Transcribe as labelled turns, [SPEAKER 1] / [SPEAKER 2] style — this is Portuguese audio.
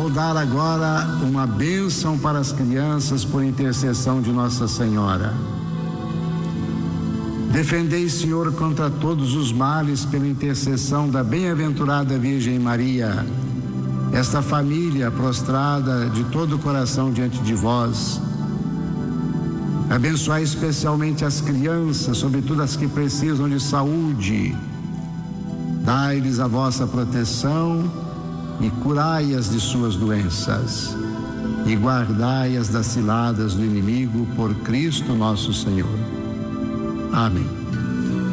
[SPEAKER 1] dar agora uma bênção para as crianças por intercessão de Nossa Senhora. Defendei, Senhor, contra todos os males pela intercessão da bem-aventurada Virgem Maria, esta família prostrada de todo o coração diante de vós. Abençoai especialmente as crianças, sobretudo as que precisam de saúde. Dai-lhes a vossa proteção e curai-as de suas doenças. E guardai-as das ciladas do inimigo por Cristo nosso Senhor. Amém.